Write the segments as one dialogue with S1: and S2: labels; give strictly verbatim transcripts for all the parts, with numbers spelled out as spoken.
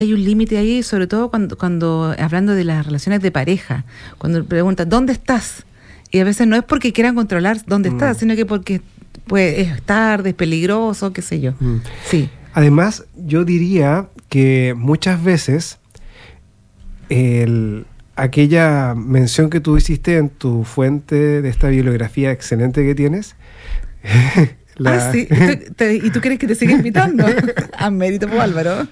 S1: Hay un límite ahí, sobre todo cuando, cuando hablando de las relaciones de pareja, cuando preguntan, ¿dónde estás? Y a veces no es porque quieran controlar dónde mm. estás, sino que porque pues, es tarde, es peligroso, qué sé yo. Mm. Sí.
S2: Además, yo diría que muchas veces el, aquella mención que tú hiciste en tu fuente de esta bibliografía excelente que tienes...
S1: La... Ah, sí. ¿Y tú, te, ¿Y tú crees que te sigue invitando? A mérito, pues, Álvaro.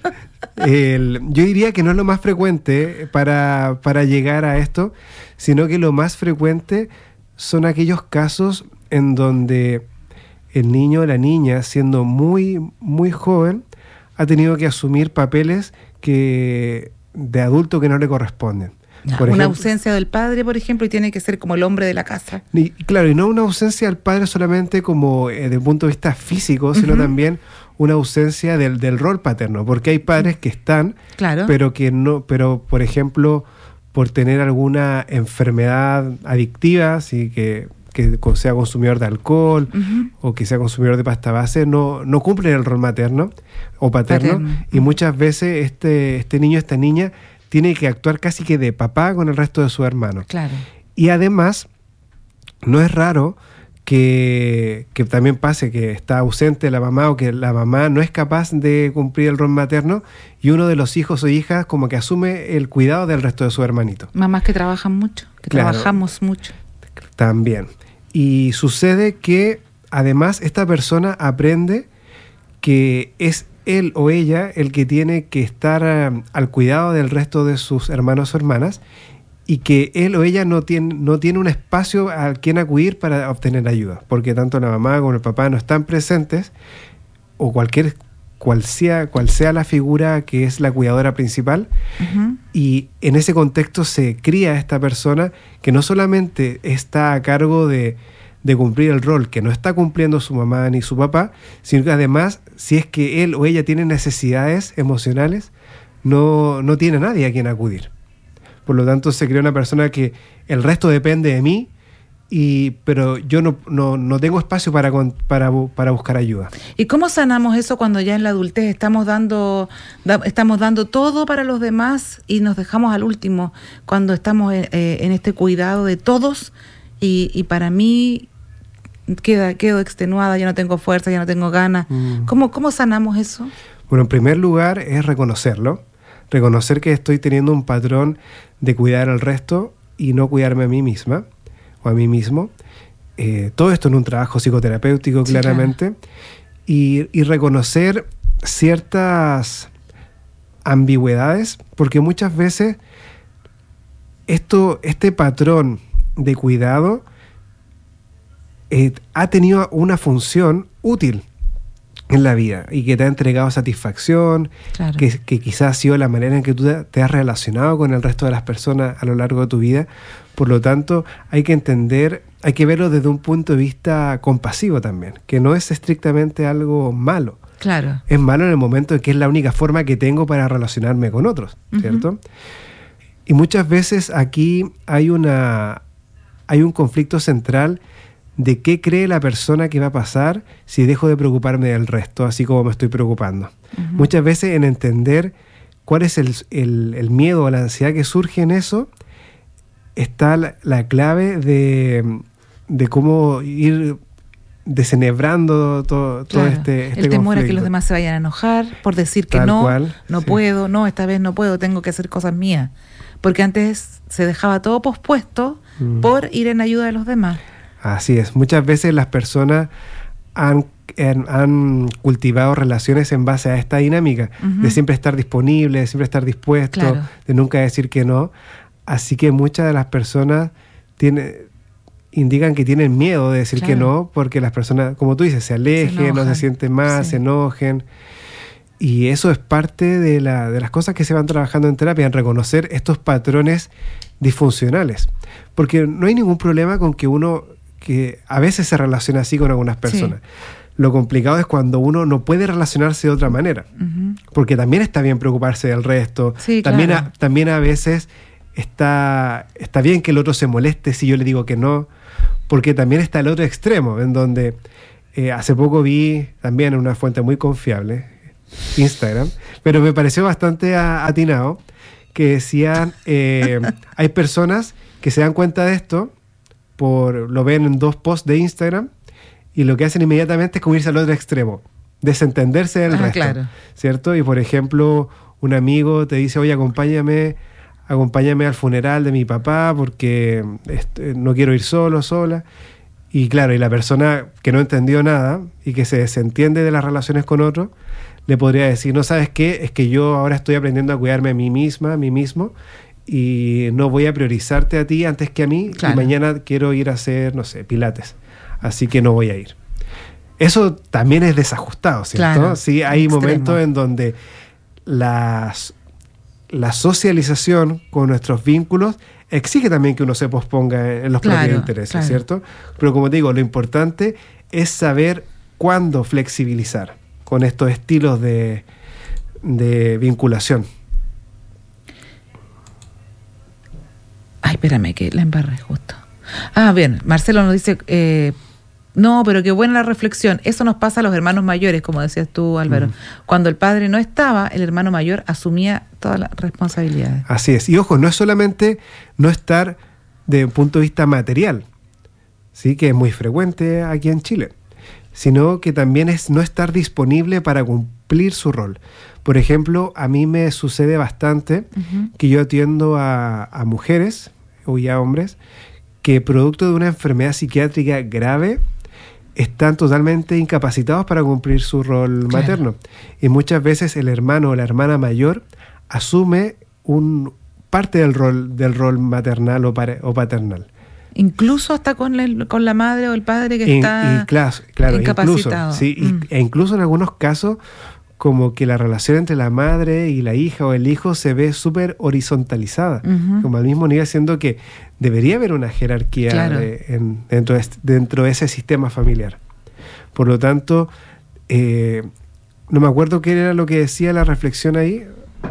S2: El, yo diría que no es lo más frecuente para, para llegar a esto, sino que lo más frecuente son aquellos casos en donde el niño o la niña, siendo muy, muy joven, ha tenido que asumir papeles que, de adulto que no le corresponden.
S1: No, una ejemplo, ausencia del padre, por ejemplo, y tiene que ser como el hombre de la casa.
S2: Y, claro, y no una ausencia del padre solamente como eh, desde el punto de vista físico, sino uh-huh. también una ausencia del, del rol paterno, porque hay padres que están,
S1: claro.
S2: pero que no, pero por ejemplo, por tener alguna enfermedad adictiva, así que, que sea consumidor de alcohol uh-huh. o que sea consumidor de pasta base, no, no cumplen el rol materno o paterno, paterno. Y uh-huh. muchas veces este, este niño, esta niña, tiene que actuar casi que de papá con el resto de sus hermanos.
S1: Claro.
S2: Y además, no es raro que, que también pase que está ausente la mamá o que la mamá no es capaz de cumplir el rol materno y uno de los hijos o hijas como que asume el cuidado del resto de sus hermanitos.
S1: Mamás que trabajan mucho, que claro, trabajamos mucho.
S2: También. Y sucede que además esta persona aprende que es él o ella el que tiene que estar uh, al cuidado del resto de sus hermanos o hermanas y que él o ella no tiene, no tiene un espacio al quien acudir para obtener ayuda, porque tanto la mamá como el papá no están presentes o cualquier cual sea, cual sea la figura que es la cuidadora principal uh-huh. y en ese contexto se cría esta persona que no solamente está a cargo de de cumplir el rol que no está cumpliendo su mamá ni su papá, sino que además, si es que él o ella tiene necesidades emocionales, no, no tiene nadie a quien acudir. Por lo tanto, se crea una persona que el resto depende de mí, y, pero yo no, no, no tengo espacio para, para, para buscar ayuda.
S1: ¿Y cómo sanamos eso cuando ya en la adultez estamos dando, da, estamos dando todo para los demás y nos dejamos al último, cuando estamos eh, en este cuidado de todos y, y para mí... Queda, quedo extenuada, ya no tengo fuerza, ya no tengo ganas. Mm. ¿Cómo, ¿Cómo sanamos eso?
S2: Bueno, en primer lugar es reconocerlo. Reconocer que estoy teniendo un patrón de cuidar al resto y no cuidarme a mí misma o a mí mismo. Eh, todo esto en un trabajo psicoterapéutico, sí, claramente. Claro. Y, y reconocer ciertas ambigüedades, porque muchas veces esto, este patrón de cuidado Eh, ha tenido una función útil en la vida y que te ha entregado satisfacción, claro. que, que quizás ha sido la manera en que tú te has relacionado con el resto de las personas a lo largo de tu vida. Por lo tanto, hay que entender, hay que verlo desde un punto de vista compasivo también, que no es estrictamente algo malo.
S1: Claro.
S2: Es malo en el momento en que es la única forma que tengo para relacionarme con otros, ¿cierto? Uh-huh. Y muchas veces aquí hay una, hay un conflicto central de qué cree la persona que va a pasar si dejo de preocuparme del resto, así como me estoy preocupando. Uh-huh. Muchas veces en entender cuál es el, el, el miedo o la ansiedad que surge en eso, está la, la clave de, de cómo ir desenebrando todo, todo
S1: claro.
S2: este, este
S1: el temor
S2: conflicto.
S1: A que los demás se vayan a enojar por decir que
S2: Tal
S1: no,
S2: cual,
S1: no
S2: sí.
S1: puedo, no, esta vez no puedo, tengo que hacer cosas mías. Porque antes se dejaba todo pospuesto mm. por ir en ayuda de los demás.
S2: Así es. Muchas veces las personas han, han, han cultivado relaciones en base a esta dinámica, uh-huh. de siempre estar disponible, de siempre estar dispuesto, claro. de nunca decir que no. Así que muchas de las personas tiene, indican que tienen miedo de decir claro. que no, porque las personas, como tú dices, se alejen, se no se sienten más, sí. se enojen. Y eso es parte de, la, de las cosas que se van trabajando en terapia, en reconocer estos patrones disfuncionales. Porque no hay ningún problema con que uno... que a veces se relaciona así con algunas personas. Sí. Lo complicado es cuando uno no puede relacionarse de otra manera. Uh-huh. Porque también está bien preocuparse del resto.
S1: Sí,
S2: también,
S1: claro.
S2: a, también a veces está, está bien que el otro se moleste si yo le digo que no. Porque también está el otro extremo, en donde eh, hace poco vi también en una fuente muy confiable, Instagram, pero me pareció bastante a, atinado, que decían, eh, hay personas que se dan cuenta de esto, por lo ven en dos posts de Instagram, y lo que hacen inmediatamente es como irse al otro extremo, desentenderse del
S1: ah,
S2: resto,
S1: claro.
S2: ¿cierto? Y por ejemplo, un amigo te dice, oye, acompáñame, acompáñame al funeral de mi papá porque este, no quiero ir solo, sola. Y claro, y la persona que no entendió nada y que se desentiende de las relaciones con otros, le podría decir, no, ¿sabes qué? Es que yo ahora estoy aprendiendo a cuidarme a mí misma, a mí mismo, y no voy a priorizarte a ti antes que a mí,
S1: claro.
S2: Y mañana quiero ir a hacer, no sé, pilates, así que no voy a ir. Eso también es desajustado, ¿cierto?
S1: Claro,
S2: sí, hay
S1: extremo.
S2: momentos en donde las, la socialización con nuestros vínculos exige también que uno se posponga en los
S1: claro,
S2: propios intereses,
S1: claro.
S2: ¿cierto? Pero como te digo, lo importante es saber cuándo flexibilizar con estos estilos de, de vinculación.
S1: Ay, espérame, que la embarré justo. Ah, bien, Marcelo nos dice, eh, no, pero qué buena la reflexión. Eso nos pasa a los hermanos mayores, como decías tú, Álvaro. Mm. Cuando el padre no estaba, el hermano mayor asumía todas las responsabilidades.
S2: Así es. Y ojo, no es solamente no estar desde un punto de vista material, ¿sí? Que es muy frecuente aquí en Chile, sino que también es no estar disponible para cumplir su rol. Por ejemplo, a mí me sucede bastante uh-huh. que yo atiendo a, a mujeres o ya hombres que producto de una enfermedad psiquiátrica grave están totalmente incapacitados para cumplir su rol claro. materno. Y muchas veces el hermano o la hermana mayor asume un parte del rol del rol maternal o, pare, o paternal.
S1: Incluso hasta con, el, con la madre o el padre que
S2: y,
S1: está
S2: y claro, claro,
S1: incapacitado.
S2: Incluso, sí,
S1: mm.
S2: y, e incluso en algunos casos como que la relación entre la madre y la hija o el hijo se ve súper horizontalizada, uh-huh. como al mismo nivel, siendo que debería haber una jerarquía
S1: claro.
S2: de, en, dentro, de, dentro de ese sistema familiar. Por lo tanto, eh, no me acuerdo qué era lo que decía la reflexión ahí.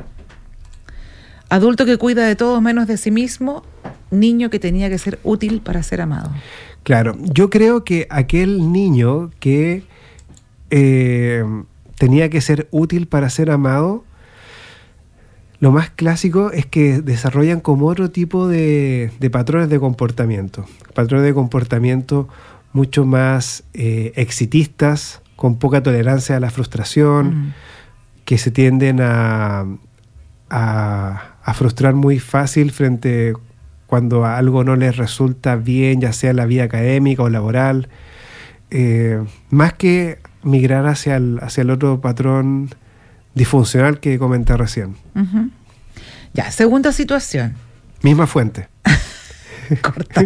S1: Adulto que cuida de todos menos de sí mismo, niño que tenía que ser útil para ser amado.
S2: Claro, yo creo que aquel niño que eh, tenía que ser útil para ser amado, lo más clásico es que desarrollan como otro tipo de, de patrones de comportamiento, patrones de comportamiento mucho más eh, exitistas, con poca tolerancia a la frustración, mm. que se tienden a, a, a frustrar muy fácil frente cuando algo no les resulta bien, ya sea en la vida académica o laboral, eh, más que migrar hacia el, hacia el otro patrón disfuncional que comenté recién.
S1: Uh-huh. Ya, segunda situación.
S2: Misma fuente.
S1: Corta.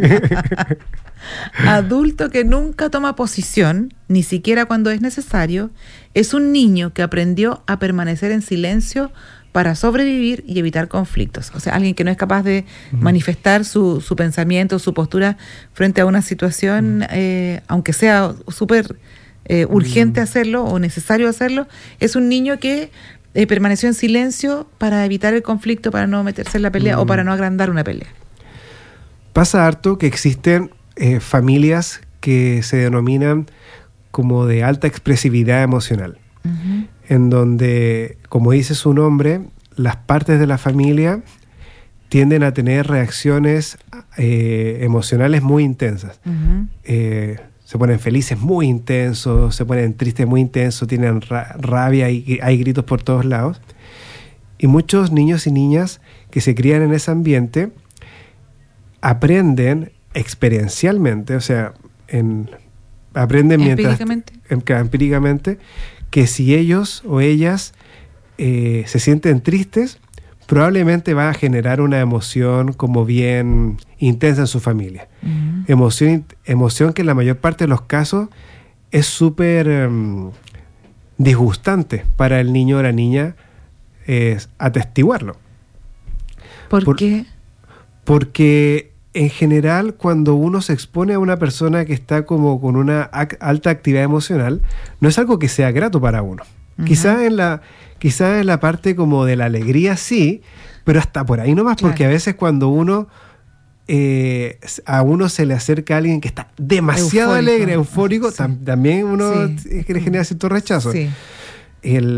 S1: Adulto que nunca toma posición, ni siquiera cuando es necesario, es un niño que aprendió a permanecer en silencio para sobrevivir y evitar conflictos. O sea, alguien que no es capaz de uh-huh. manifestar su, su pensamiento, su postura frente a una situación, uh-huh. eh, aunque sea súper eh, urgente uh-huh. hacerlo o necesario hacerlo, es un niño que eh, permaneció en silencio para evitar el conflicto, para no meterse en la pelea uh-huh. o para no agrandar una pelea.
S2: Pasa harto que existen eh, familias que se denominan como de alta expresividad emocional. Uh-huh. En donde, como dice su nombre, las partes de la familia tienden a tener reacciones eh, emocionales muy intensas. Uh-huh. Eh, se ponen felices muy intensos, se ponen tristes muy intensos, tienen ra- rabia y hay gritos por todos lados. Y muchos niños y niñas que se crían en ese ambiente aprenden experiencialmente, o sea, en, aprenden mientras...
S1: Empíricamente.
S2: En, empíricamente que si ellos o ellas eh, se sienten tristes, probablemente va a generar una emoción como bien intensa en su familia. Uh-huh. Emoción, emoción que en la mayor parte de los casos es súper um, disgustante para el niño o la niña eh, atestiguarlo.
S1: ¿Por,
S2: Por
S1: qué?
S2: Porque en general, cuando uno se expone a una persona que está como con una ac- alta actividad emocional, no es algo que sea grato para uno. Uh-huh. Quizás en la, quizás en la parte como de la alegría sí, pero hasta por ahí nomás, claro. Porque a veces cuando uno eh, a uno se le acerca a alguien que está demasiado eufórico. alegre, eufórico, sí. tam- también uno sí. le genera cierto rechazo.
S1: Sí.
S2: El,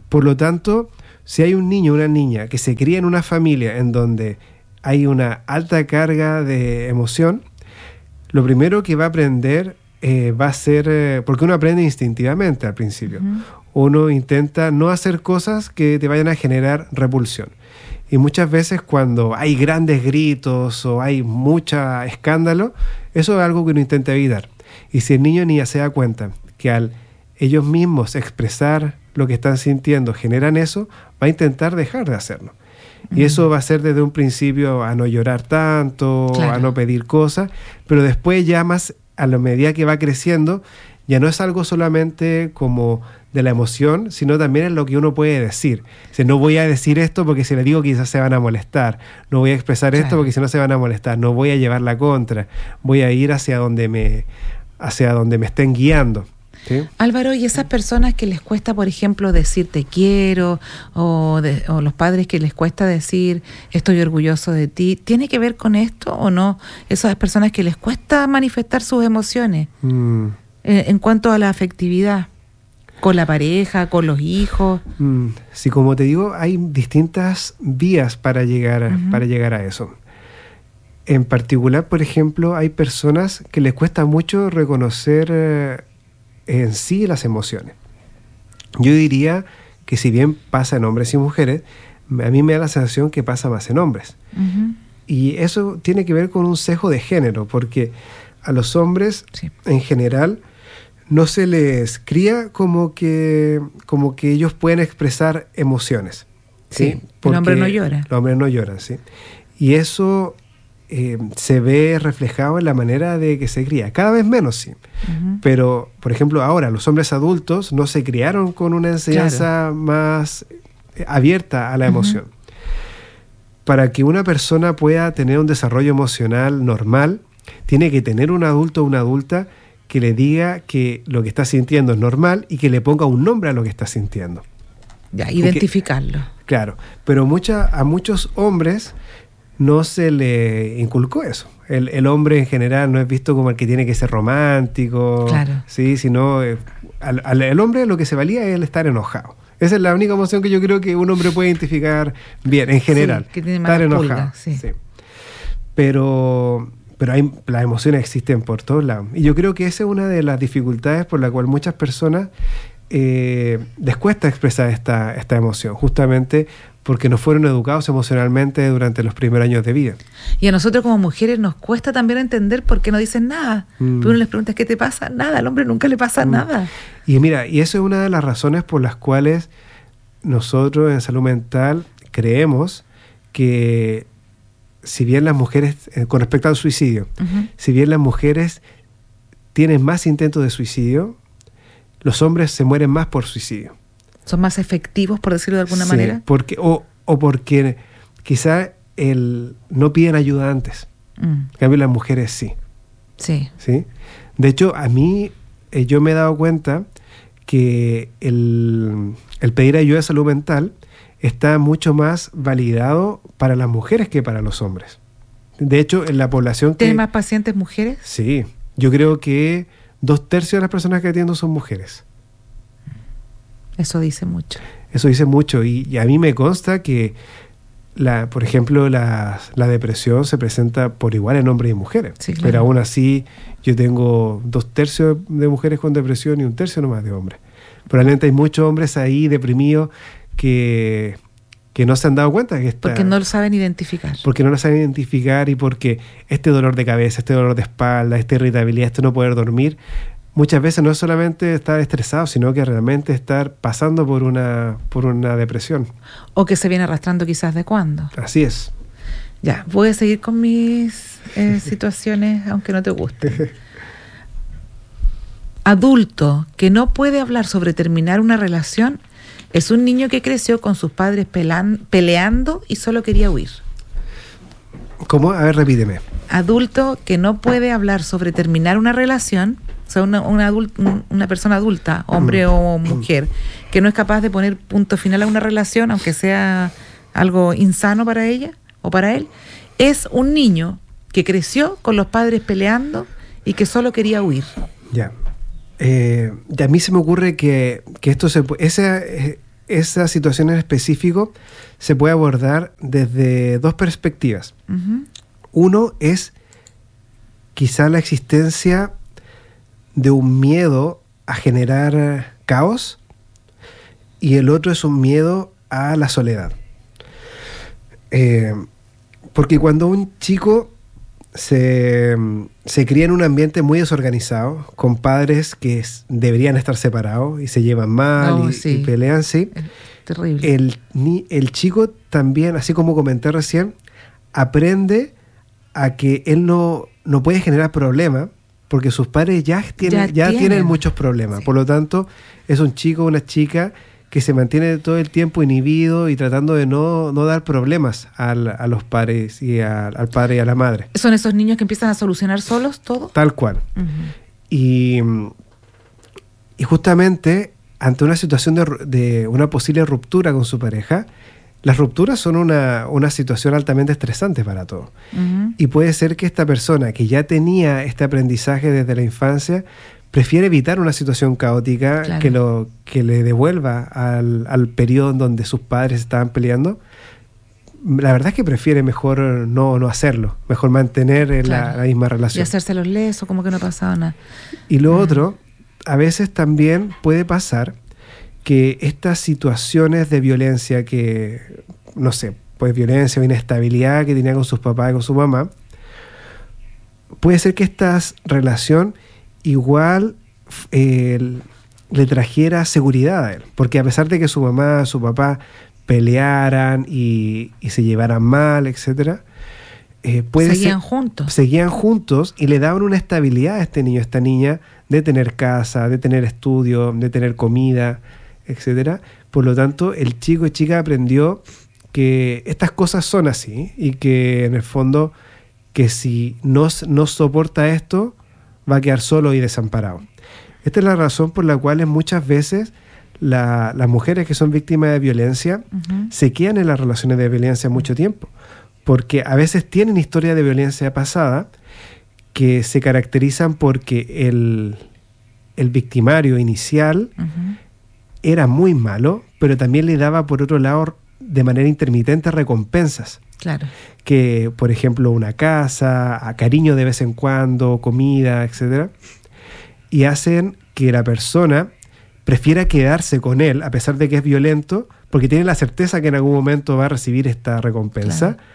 S2: Por lo tanto, si hay un niño o una niña que se cría en una familia en donde hay una alta carga de emoción, lo primero que va a aprender eh, va a ser, eh, porque uno aprende instintivamente al principio, uh-huh. uno intenta no hacer cosas que te vayan a generar repulsión. Y muchas veces cuando hay grandes gritos o hay mucho escándalo, eso es algo que uno intenta evitar. Y si el niño o niña se da cuenta que al ellos mismos expresar lo que están sintiendo generan eso, va a intentar dejar de hacerlo. Y eso va a ser desde un principio a no llorar tanto, claro. a no pedir cosas, pero después ya más a la medida que va creciendo, ya no es algo solamente como de la emoción, sino también es lo que uno puede decir. O sea, no voy a decir esto porque si le digo quizás se van a molestar, no voy a expresar claro. esto porque si no se van a molestar, no voy a llevar la contra, voy a ir hacia donde me, hacia donde me estén guiando. ¿Sí?
S1: Álvaro, y esas personas que les cuesta, por ejemplo, decir te quiero, o, de, o los padres que les cuesta decir estoy orgulloso de ti, ¿tiene que ver con esto o no? Esas personas que les cuesta manifestar sus emociones mm. en, en cuanto a la afectividad, con la pareja, con los hijos.
S2: Mm. Sí, como te digo, hay distintas vías para llegar, uh-huh. para llegar a eso. En particular, por ejemplo, hay personas que les cuesta mucho reconocer eh, en sí las emociones. Yo diría que si bien pasa en hombres y mujeres, a mí me da la sensación que pasa más en hombres. Uh-huh. Y eso tiene que ver con un sesgo de género, porque a los hombres, sí. en general, no se les cría como que, como que ellos pueden expresar emociones.
S1: Sí, ¿sí? El hombre no llora.
S2: El hombre no llora, sí. Y eso Eh, se ve reflejado en la manera de que se cría. Cada vez menos, sí. Uh-huh. Pero, por ejemplo, ahora los hombres adultos no se criaron con una enseñanza claro. más abierta a la uh-huh. emoción. Para que una persona pueda tener un desarrollo emocional normal, tiene que tener un adulto o una adulta que le diga que lo que está sintiendo es normal y que le ponga un nombre a lo que está sintiendo.
S1: Ya, identificarlo.
S2: Porque, claro, pero mucha, a muchos hombres no se le inculcó eso. El, el hombre en general no es visto como el que tiene que ser romántico,
S1: claro.
S2: ¿sí? Sino eh, al, al el hombre lo que se valía es el estar enojado. Esa es la única emoción que yo creo que un hombre puede identificar bien, en general.
S1: Sí, que tiene
S2: estar enojado.
S1: Pulga, sí.
S2: Sí. Pero, pero hay, las emociones existen por todos lados. Y yo creo que esa es una de las dificultades por la cual muchas personas eh, les cuesta expresar esta, esta emoción, justamente porque no fueron educados emocionalmente durante los primeros años de vida.
S1: Y a nosotros como mujeres nos cuesta también entender por qué no dicen nada. Mm. Pero uno les pregunta, ¿qué te pasa? Nada, al hombre nunca le pasa mm. nada.
S2: Y mira, y eso es una de las razones por las cuales nosotros en salud mental creemos que si bien las mujeres, eh, con respecto al suicidio, uh-huh. si bien las mujeres tienen más intentos de suicidio, los hombres se mueren más por suicidio.
S1: ¿Son más efectivos, por decirlo de alguna
S2: sí,
S1: manera?
S2: Porque, o, o porque quizá el, no piden ayuda antes. Mm. En cambio, las mujeres sí.
S1: Sí.
S2: ¿Sí? De hecho, a mí, eh, yo me he dado cuenta que el, el pedir ayuda de salud mental está mucho más validado para las mujeres que para los hombres. De hecho, en la población que...
S1: ¿Tienen más pacientes mujeres?
S2: Sí. Yo creo que dos tercios de las personas que atiendo son mujeres.
S1: Eso dice mucho.
S2: Eso dice mucho. Y, y a mí me consta que, la, por ejemplo, la, la depresión se presenta por igual en hombres y mujeres.
S1: Sí, claro.
S2: Pero aún así, yo tengo dos tercios de mujeres con depresión y un tercio nomás de hombres. Probablemente hay muchos hombres ahí deprimidos que, que no se han dado cuenta que está,
S1: porque no lo saben identificar.
S2: Porque no lo saben identificar y porque este dolor de cabeza, este dolor de espalda, esta irritabilidad, esto no poder dormir, muchas veces no es solamente estar estresado, sino que realmente estar pasando por una, por una depresión.
S1: O que se viene arrastrando quizás de cuándo.
S2: Así es.
S1: Ya, voy a seguir con mis eh, situaciones, aunque no te guste. Adulto que no puede hablar sobre terminar una relación es un niño que creció con sus padres pelan, peleando y solo quería huir.
S2: ¿Cómo? A ver, repíteme.
S1: Adulto que no puede hablar sobre terminar una relación, o sea, una, una, adult, una persona adulta, hombre mm. o mujer, que no es capaz de poner punto final a una relación, aunque sea algo insano para ella o para él, es un niño que creció con los padres peleando y que solo quería huir.
S2: Ya. Eh, y a mí se me ocurre que, que esto se ese, esa situación en específico se puede abordar desde dos perspectivas. Uh-huh. Uno es quizá la existencia de un miedo a generar caos, y el otro es un miedo a la soledad. Eh, porque cuando un chico se, se cría en un ambiente muy desorganizado, con padres que es, deberían estar separados y se llevan mal no, y, sí. y pelean, sí.
S1: Es terrible.
S2: El, ni, el chico también, así como comenté recién, aprende a que él no, no puede generar problemas porque sus padres ya tienen, ya, ya tienen. tienen muchos problemas. Sí. Por lo tanto, es un chico o una chica que se mantiene todo el tiempo inhibido y tratando de no, no dar problemas al, a los padres y a, al padre y a la madre.
S1: ¿Son esos niños que empiezan a solucionar solos todo?
S2: Tal cual. Uh-huh. Y, y justamente ante una situación de, de una posible ruptura con su pareja, las rupturas son una, una situación altamente estresante para todos. Uh-huh. Y puede ser que esta persona que ya tenía este aprendizaje desde la infancia prefiere evitar una situación caótica, claro, que, lo, que le devuelva al, al periodo en donde sus padres estaban peleando. La verdad es que prefiere mejor no, no hacerlo, mejor mantener claro. la, la misma relación.
S1: Y hacerse los lesos, como que no pasaba nada.
S2: Y lo uh-huh. otro, a veces también puede pasar que estas situaciones de violencia que, no sé, pues violencia o inestabilidad que tenía con sus papás y con su mamá, puede ser que esta relación igual eh, le trajera seguridad a él, porque a pesar de que su mamá, su papá pelearan y, y se llevaran mal, etcétera, eh, puede
S1: seguían
S2: ser,
S1: juntos.
S2: Seguían juntos y le daban una estabilidad a este niño, a esta niña, de tener casa, de tener estudio, de tener comida, etcétera. Por lo tanto, el chico y chica aprendió que estas cosas son así y que en el fondo que si no, no soporta esto, va a quedar solo y desamparado. Esta es la razón por la cual muchas veces la, las mujeres que son víctimas de violencia uh-huh. se quedan en las relaciones de violencia mucho tiempo, porque a veces tienen historia de violencia pasada que se caracterizan porque el, el victimario inicial uh-huh. era muy malo, pero también le daba por otro lado de manera intermitente recompensas.
S1: Claro.
S2: Que, por ejemplo, una casa, a cariño de vez en cuando, comida, etcétera, y hacen que la persona prefiera quedarse con él, a pesar de que es violento, porque tiene la certeza que en algún momento va a recibir esta recompensa, claro.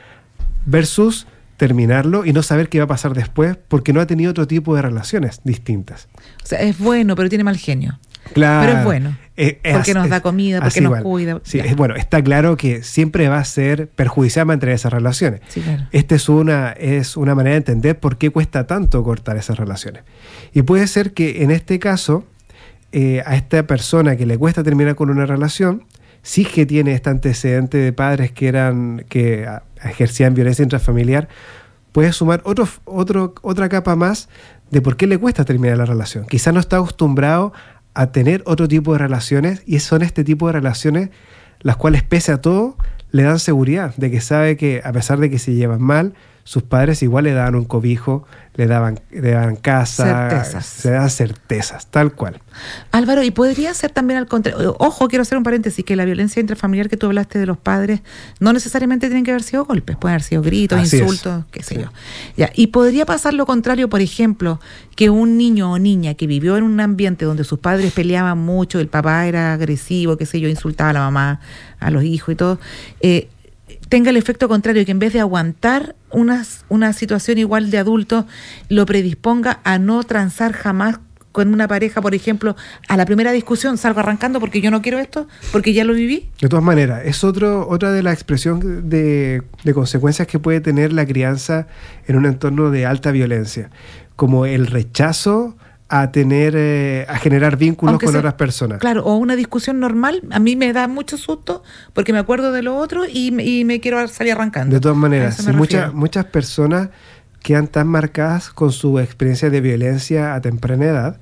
S2: versus terminarlo y no saber qué va a pasar después, porque no ha tenido otro tipo de relaciones distintas.
S1: O sea, es bueno, pero tiene mal genio.
S2: Claro.
S1: Pero es bueno.
S2: Eh, es,
S1: porque nos
S2: es,
S1: da comida, porque nos
S2: igual.
S1: cuida.
S2: Sí, es, bueno, está claro que siempre va a ser perjudicial mantener esas relaciones.
S1: Sí, claro.
S2: Esta es una, es una manera de entender por qué cuesta tanto cortar esas relaciones. Y puede ser que en este caso, eh, a esta persona que le cuesta terminar con una relación, sí que tiene este antecedente de padres que eran que a, ejercían violencia intrafamiliar, puede sumar otro, otro, otra capa más de por qué le cuesta terminar la relación. Quizás no está acostumbrado a tener otro tipo de relaciones, y son este tipo de relaciones las cuales, pese a todo, le dan seguridad, de que sabe que a pesar de que se llevan mal, sus padres igual le daban un cobijo, le daban, le daban casa,
S1: certezas.
S2: se dan certezas, tal cual.
S1: Álvaro, y podría ser también al contrario, ojo, quiero hacer un paréntesis, que la violencia intrafamiliar que tú hablaste de los padres, no necesariamente tienen que haber sido golpes, pueden haber sido gritos, Así insultos, es. qué sé sí. yo. Ya, y podría pasar lo contrario, por ejemplo, que un niño o niña que vivió en un ambiente donde sus padres peleaban mucho, el papá era agresivo, qué sé yo, insultaba a la mamá, a los hijos y todo, eh, tenga el efecto contrario, que en vez de aguantar una, una situación igual de adulto, lo predisponga a no transar jamás con una pareja, por ejemplo, a la primera discusión salgo arrancando porque yo no quiero esto, porque ya lo viví.
S2: De todas maneras, es otro, otra de las expresiones de, de consecuencias que puede tener la crianza en un entorno de alta violencia, como el rechazo a tener eh, a generar vínculos Aunque con sea, otras personas.
S1: Claro, o una discusión normal, a mí me da mucho susto porque me acuerdo de lo otro y, y me quiero salir arrancando.
S2: De todas maneras, sí, muchas, muchas personas quedan tan marcadas con su experiencia de violencia a temprana edad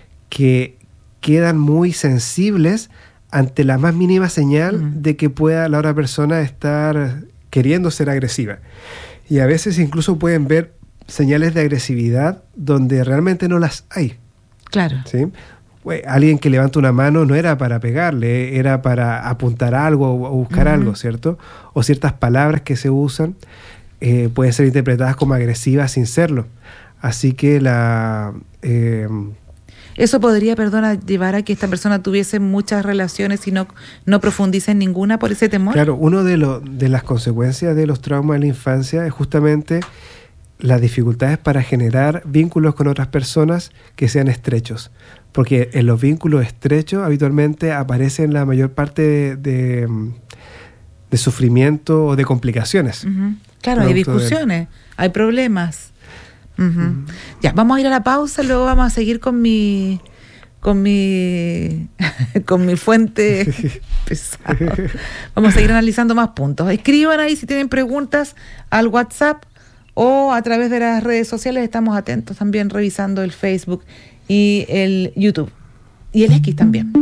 S2: que quedan muy sensibles ante la más mínima señal mm. de que pueda la otra persona estar queriendo ser agresiva. Y a veces incluso pueden ver señales de agresividad donde realmente no las hay.
S1: Claro.
S2: ¿Sí? pues, alguien que levanta una mano no era para pegarle, era para apuntar algo o, o buscar uh-huh. algo, ¿cierto? O ciertas palabras que se usan eh, pueden ser interpretadas como agresivas sin serlo. Así que la... Eh,
S1: Eso podría, perdona, llevar a que esta persona tuviese muchas relaciones y no, no profundice en ninguna por ese temor.
S2: Claro, una de, lo, de las consecuencias de los traumas de la infancia es justamente las dificultades para generar vínculos con otras personas que sean estrechos. Porque en los vínculos estrechos habitualmente aparecen la mayor parte de, de, de sufrimiento o de complicaciones.
S1: Uh-huh. Claro, hay discusiones, de... hay problemas. Uh-huh. Uh-huh. Ya, vamos a ir a la pausa, luego vamos a seguir con mi con mi con mi fuente pesado. Vamos a seguir analizando más puntos. Escriban ahí si tienen preguntas al WhatsApp o a través de las redes sociales. Estamos atentos también revisando el Facebook y el YouTube y el X también.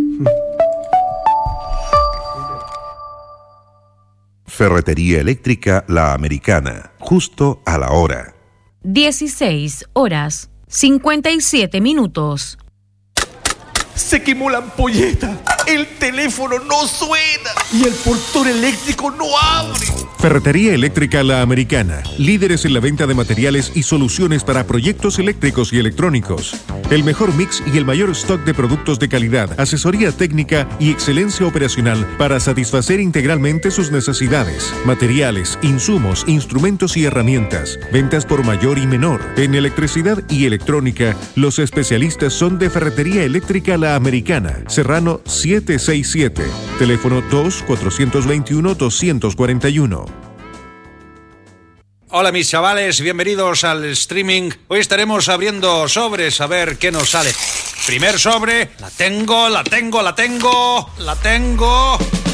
S3: Ferretería Eléctrica La Americana, justo a la hora.
S4: dieciséis horas, cincuenta y siete minutos.
S5: Se quemó la ampolleta, el teléfono no suena y el portón eléctrico no abre.
S6: Ferretería Eléctrica La Americana, líderes en la venta de materiales y soluciones para proyectos eléctricos y electrónicos. El mejor mix y el mayor stock de productos de calidad, asesoría técnica y excelencia operacional para satisfacer integralmente sus necesidades. Materiales, insumos, instrumentos y herramientas. Ventas por mayor y menor. En electricidad y electrónica, los especialistas son de Ferretería Eléctrica La Americana, Serrano setecientos sesenta y siete, teléfono dos cuatro dos uno dos cuatro uno.
S7: Hola mis chavales, bienvenidos al streaming. Hoy estaremos abriendo sobres a ver qué nos sale. Primer sobre, la tengo, la tengo, la tengo, la tengo...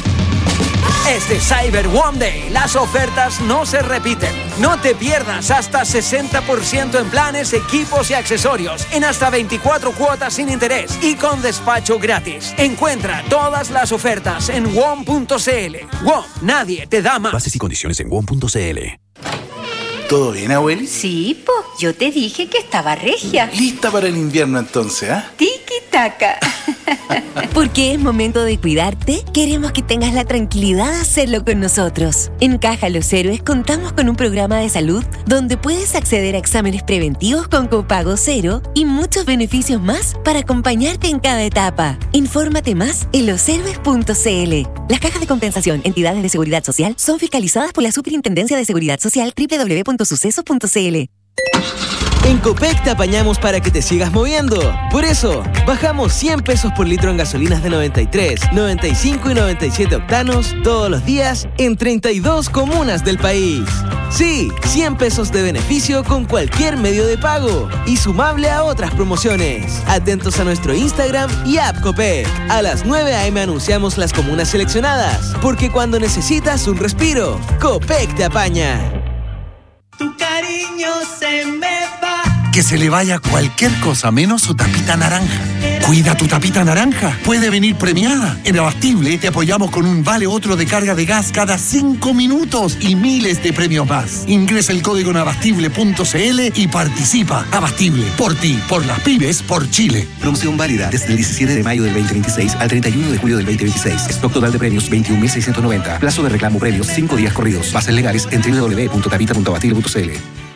S8: Es de Cyber One Day. Las ofertas no se repiten. No te pierdas hasta sesenta por ciento en planes, equipos y accesorios en hasta veinticuatro cuotas sin interés y con despacho gratis. Encuentra todas las ofertas en W O M punto c l. W O M, nadie te da más.
S9: Bases y condiciones en W O M punto c l.
S10: ¿Todo bien, abueli?
S11: Sí, po. Yo te dije que estaba regia.
S10: Lista para el invierno entonces, ¿ah? ¿eh?
S11: Tiki-taka.
S12: Porque es momento de cuidarte, queremos que tengas la tranquilidad de hacerlo con nosotros. En Caja Los Héroes contamos con un programa de salud donde puedes acceder a exámenes preventivos con copago cero y muchos beneficios más para acompañarte en cada etapa. Infórmate más en los héroes punto c l. Las cajas de compensación, entidades de seguridad social, son fiscalizadas por la Superintendencia de Seguridad Social doble u doble u doble u punto sucesos punto c l.
S13: En Copec te apañamos para que te sigas moviendo. Por eso, bajamos cien pesos por litro en gasolinas de noventa y tres, noventa y cinco y noventa y siete octanos todos los días en treinta y dos comunas del país. Sí, cien pesos de beneficio con cualquier medio de pago y sumable a otras promociones. Atentos a nuestro Instagram y app Copec. A las nueve a eme anunciamos las comunas seleccionadas, porque cuando necesitas un respiro, Copec te apaña.
S14: Tu cariño se me va.
S15: Que se le vaya cualquier cosa menos su tapita naranja. Cuida tu tapita naranja. Puede venir premiada. En Abastible te apoyamos con un vale otro de carga de gas cada cinco minutos y miles de premios más. Ingresa el código en abastible punto c l y participa. Abastible. Por ti, por las pymes, por Chile.
S16: Promoción válida desde el diecisiete de mayo del veinte veintiséis al treinta y uno de julio del veinte veintiséis. Stock total de premios veintiún mil seiscientos noventa. Plazo de reclamo premios cinco días corridos. Bases legales en doble u doble u doble u punto tapita punto abastible punto c l.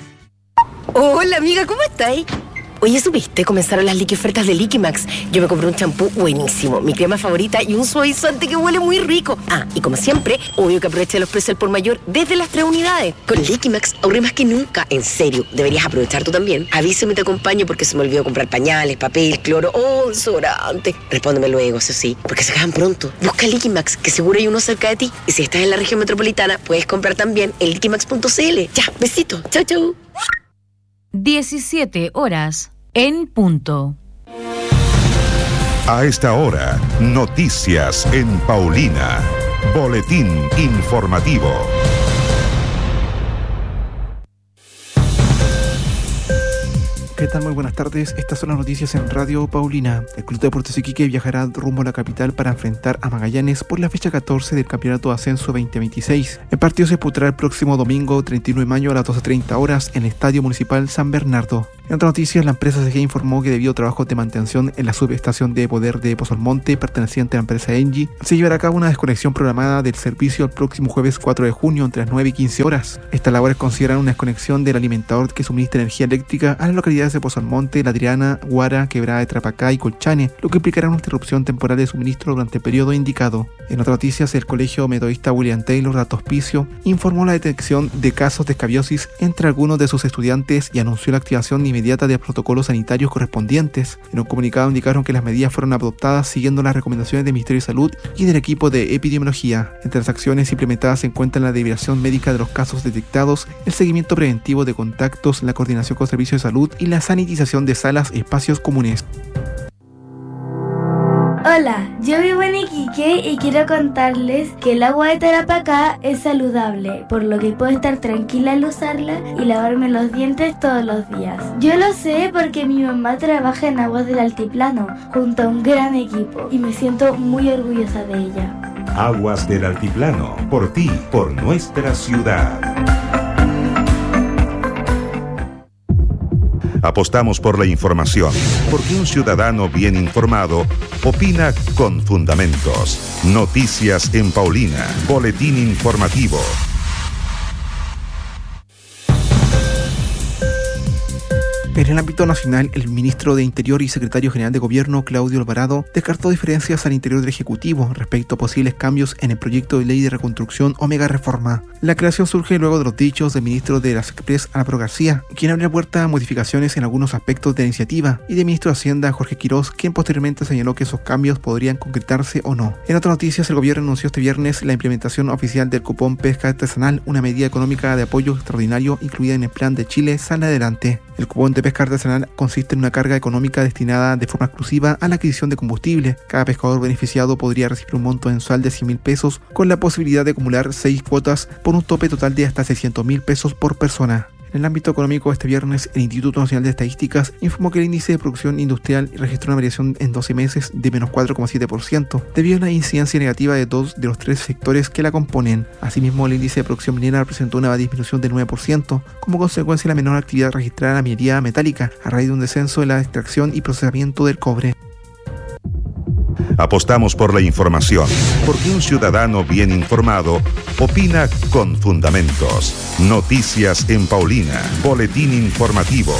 S17: Hola amiga, ¿cómo estáis? Oye, ¿supiste? Comenzaron las Liqui ofertas de Liquimax. Yo me compré un champú buenísimo, mi crema favorita y un suavizante que huele muy rico. Ah, y como siempre, obvio que aproveché los precios al por mayor desde las tres unidades. Con Liquimax ahorré más que nunca. En serio, deberías aprovechar tú también. Avísame y te acompaño porque se me olvidó comprar pañales, papel, cloro o desodorante. Respóndeme luego, eso sí, porque se acaban pronto. Busca Liquimax, que seguro hay uno cerca de ti. Y si estás en la región metropolitana, puedes comprar también en liquimax punto c l. Ya, besito. Chau, chau.
S4: diecisiete horas en punto.
S3: A esta hora, noticias en Paulina. Boletín informativo.
S18: ¿Qué tal? Muy buenas tardes. Estas son las noticias en Radio Paulina. El Club Deportes Iquique viajará rumbo a la capital para enfrentar a Magallanes por la fecha catorce del Campeonato de Ascenso veinte veintiséis. El partido se disputará el próximo domingo treinta y uno de mayo a las doce treinta horas en el Estadio Municipal San Bernardo. En otras noticias, la empresa C G informó que debido a trabajos de mantención en la subestación de poder de Pozo Almonte, perteneciente a la empresa Engie, se llevará a cabo una desconexión programada del servicio el próximo jueves cuatro de junio entre las nueve y quince horas. Estas labores consideran una desconexión del alimentador que suministra energía eléctrica a las localidades de Pozo Almonte, La Triana, Guara, Quebrada de Trapacá y Colchane, lo que implicará una interrupción temporal de suministro durante el periodo indicado. En otras noticias, el Colegio Metodista William Taylor de Alto informó la detección de casos de escabiosis entre algunos de sus estudiantes y anunció la activación inmediata de protocolos sanitarios correspondientes. En un comunicado indicaron que las medidas fueron adoptadas siguiendo las recomendaciones del Ministerio de Salud y del equipo de epidemiología. Entre las acciones implementadas se encuentran la derivación médica de los casos detectados, el seguimiento preventivo de contactos, la coordinación con servicios de salud y la sanitización de salas y espacios comunes.
S19: Hola, yo vivo en Iquique y quiero contarles que el agua de Tarapacá es saludable, por lo que puedo estar tranquila al usarla y lavarme los dientes todos los días. Yo lo sé porque mi mamá trabaja en Aguas del Altiplano, junto a un gran equipo, y me siento muy orgullosa de ella.
S3: Aguas del Altiplano, por ti, por nuestra ciudad. Apostamos por la información, porque un ciudadano bien informado opina con fundamentos. Noticias en Paulina, boletín informativo.
S18: En el ámbito nacional, el ministro de Interior y secretario general de Gobierno, Claudio Alvarado, descartó diferencias al interior del Ejecutivo respecto a posibles cambios en el proyecto de ley de reconstrucción o mega reforma. La creación surge luego de los dichos del ministro de las Express, Álvaro García, quien abrió la puerta a modificaciones en algunos aspectos de la iniciativa, y del ministro de Hacienda, Jorge Quirós, quien posteriormente señaló que esos cambios podrían concretarse o no. En otras noticias, el gobierno anunció este viernes la implementación oficial del cupón pesca artesanal, una medida económica de apoyo extraordinario incluida en el Plan de Chile Sale Adelante. El cupón de pesca artesanal consiste en una carga económica destinada de forma exclusiva a la adquisición de combustible. Cada pescador beneficiado podría recibir un monto mensual de cien mil pesos con la posibilidad de acumular seis cuotas por un tope total de hasta seiscientos mil pesos por persona. En el ámbito económico, este viernes, el Instituto Nacional de Estadísticas informó que el índice de producción industrial registró una variación en doce meses de menos cuatro coma siete por ciento, debido a una incidencia negativa de dos de los tres sectores que la componen. Asimismo, el índice de producción minera presentó una disminución del nueve por ciento, como consecuencia de la menor actividad registrada en la minería metálica, a raíz de un descenso en la extracción y procesamiento del cobre.
S3: Apostamos por la información, porque un ciudadano bien informado opina con fundamentos. Noticias en Paulina, boletín informativo.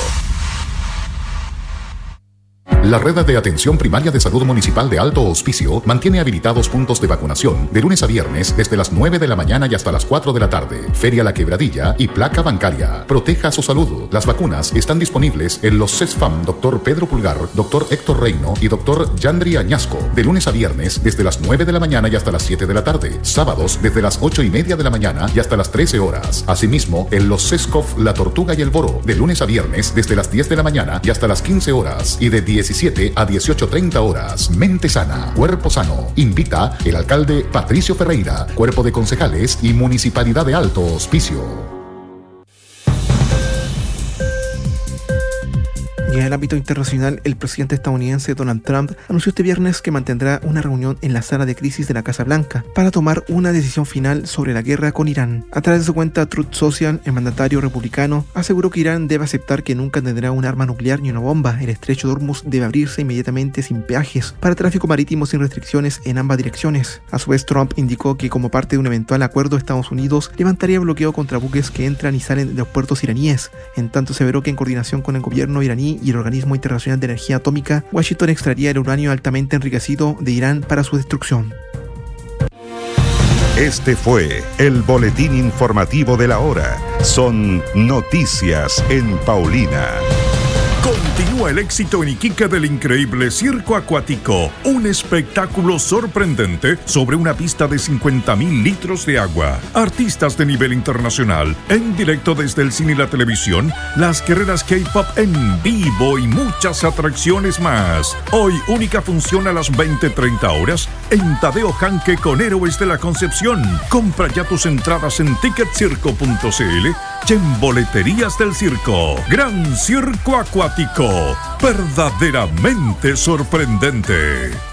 S20: La Red de Atención Primaria de Salud Municipal de Alto Hospicio mantiene habilitados puntos de vacunación de lunes a viernes desde las nueve de la mañana y hasta las cuatro de la tarde. Feria La Quebradilla y Placa Bancaria. Proteja su salud. Las vacunas están disponibles en los CESFAM Doctor Pedro Pulgar, Doctor Héctor Reino y Doctor Yandri Añasco, de lunes a viernes desde las nueve de la mañana y hasta las siete de la tarde. Sábados desde las ocho y media de la mañana y hasta las trece horas. Asimismo, en los CESCOF La Tortuga y el Boro, de lunes a viernes desde las diez de la mañana y hasta las quince horas y de diecisiete a dieciocho treinta horas. Mente sana, cuerpo sano. Invita el alcalde Patricio Ferreira, cuerpo de concejales y Municipalidad de Alto Hospicio.
S18: Y en el ámbito internacional, el presidente estadounidense Donald Trump anunció este viernes que mantendrá una reunión en la sala de crisis de la Casa Blanca para tomar una decisión final sobre la guerra con Irán. A través de su cuenta Truth Social, el mandatario republicano aseguró que Irán debe aceptar que nunca tendrá un arma nuclear ni una bomba. El estrecho de Hormuz debe abrirse inmediatamente sin peajes para tráfico marítimo sin restricciones en ambas direcciones. A su vez, Trump indicó que como parte de un eventual acuerdo, Estados Unidos levantaría bloqueo contra buques que entran y salen de los puertos iraníes. En tanto, aseveró que en coordinación con el gobierno iraní y el Organismo Internacional de Energía Atómica, Washington extraería el uranio altamente enriquecido de Irán para su destrucción.
S3: Este fue el boletín informativo de la hora. Son noticias en Paulina.
S6: Continúa el éxito en Iquique del increíble Circo Acuático, un espectáculo sorprendente sobre una pista de cincuenta mil litros de agua. Artistas de nivel internacional, en directo desde el cine y la televisión, las carreras K-pop en vivo y muchas atracciones más. Hoy, única función a las veinte treinta horas en Tadeo Janque con Héroes de la Concepción. Compra ya tus entradas en ticket circo punto c l
S21: Y en Boleterías del Circo, Gran Circo Acuático, verdaderamente sorprendente.